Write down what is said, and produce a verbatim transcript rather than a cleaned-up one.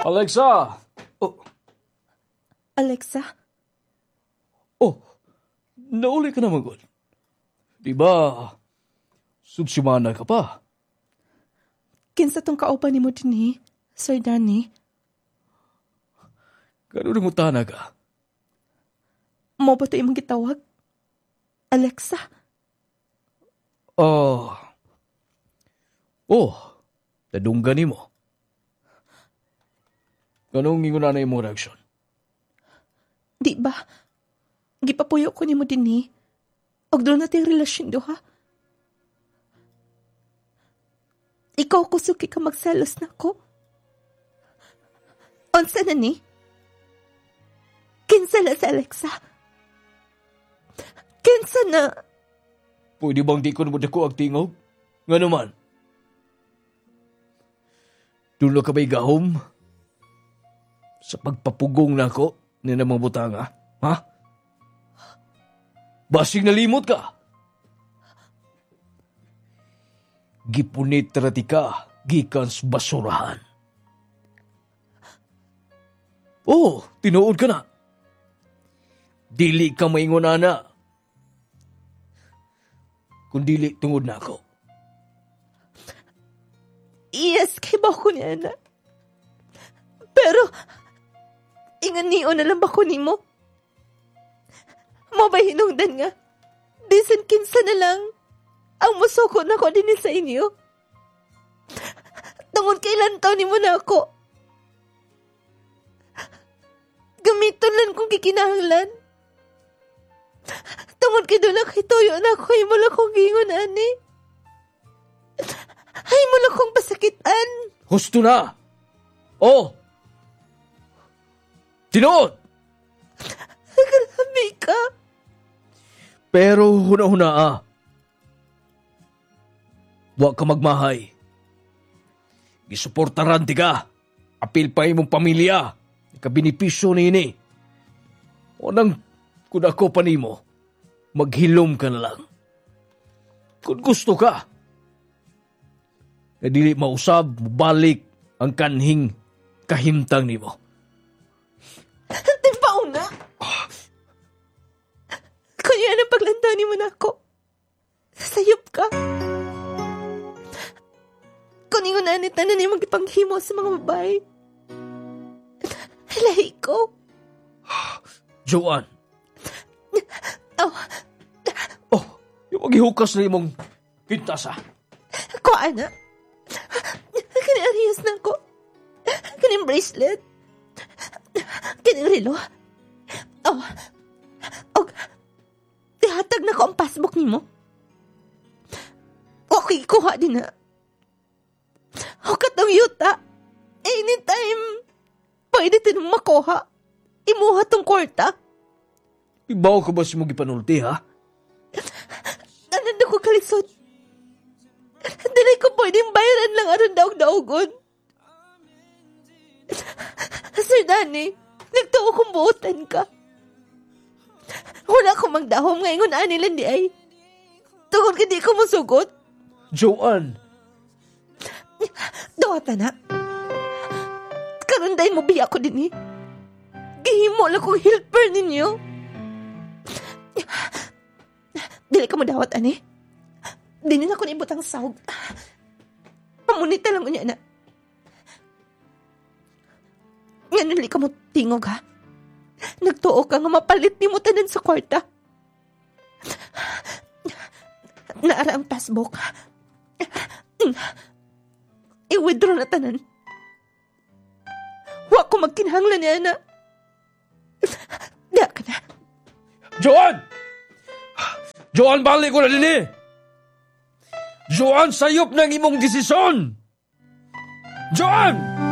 Alexa! Oh, Alexa? oh, nauli ka naman, God. Di ba, sugsimana ka pa? Kinsa tong kauban ni mo din eh, Sir Danny? Ganun mo tana ka. Mo ba ito imong gitawag? Alexa? Oh. Oh, tadunggan ni mo. Ganun ingon na na imong reaksyon? Di ba? Gipapuyo ko ni mo din eh. Og doon natin relasyon do ha? Ikaw ko suki ka magselos na ko. Onsa na ni? Kinsa na sa Alexa? Kinsa na? Pwede bang di ko naman ako ang tingog? Nga naman. Dulo ka ba'y gahom? Sa pagpapugong na ako ni namang butanga, ha? Basig nalimot ka. Gipunit rati ka, gikan sa basurahan. Oh, tinuod ka na. Dili ka maingon na. Kung dili tungod na ako. Yes, kay ba ko niya na? Pero, ingan niyo na lang ba ko ni mo? Mo ba hinungdan nga? Disan kinsa na lang ang musuko na ko din sa inyo. Tungod kailan taon ni mo na ako. Gamiton lang kong kikinahanglan. Tungod kay doon na kay toyo na ako, ay mo lang kong gingon, ani. Ay mo lang kong pasakitan. Husto na! Oh! Tinood! Grabe ka. Pero huna-huna ah. Wa ka magmahay. Gisuportaran ti ka. Apil pa imong pamilya. Ikabinipisyo ni ini. O nang kung ako pa nimo, maghilom ka na lang. Kung gusto ka, na dili mausab, mabalik ang kanhing kahimtang nimo. Timpaw na. Kaya na paglantaw ni mo na ako. Sayop ka. Kung ingon na anit na ni magipanghimo sa mga babae. Lahi ko. Joanne. Oh. Oh, yung maghihukas na imong kintas ah. Ko, ana. Kani-arias na ko. Kani bracelet. Kani relo. Oh. Og, tihatag na ko ang passbook ni mo. Okay, kuha din na. O katong yuta. Anytime. Pwede tinong makuha. Imuha tong kwarta. Ibaw ka ba si mong ipanulti ha? Ananda ko kalisod. Dili ko pwedeng bayaran lang aron daog-daogon. Sir Danny, nagtuo kong buotan ka. Wala ko magdahom ngayon anilan di ay. Tungod ka di ko masugot. Joanne! Dawata na. Karon dahil mo biya ko din eh. Gihimo lang kong helper ninyo. Dili ka mo dawat, ani? Dili na ko na ibutang sahog. Pamunita lang mo niya na. Nga nali ka mo tingog, ha? Nagtuo ka nga mapalit ni mo tanan sa kwarta. Naara ang passbook. I-withdraw na tanan. Wa ko magkinahanglan niya na. Da ka na. Joanne! Joanne, balik ko na din eh! Joanne, sayop ng imong desisyon! Joanne!